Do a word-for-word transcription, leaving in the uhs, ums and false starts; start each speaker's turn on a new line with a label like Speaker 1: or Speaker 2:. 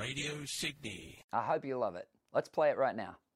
Speaker 1: Radio Sydney.
Speaker 2: I hope you love it. Let's play it right now.